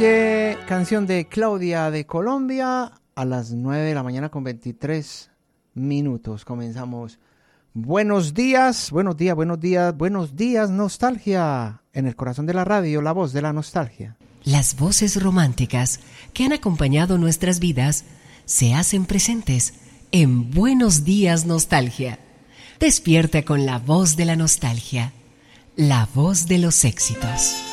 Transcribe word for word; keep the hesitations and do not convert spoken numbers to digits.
Eh, canción de Claudia de Colombia a las nueve de la mañana con veintitrés minutos. Comenzamos. Buenos días, buenos días, buenos días, buenos días, nostalgia. En el corazón de la radio, la voz de la nostalgia. Las voces románticas que han acompañado nuestras vidas se hacen presentes en Buenos Días Nostalgia. Despierta con la voz de la nostalgia, la voz de los éxitos.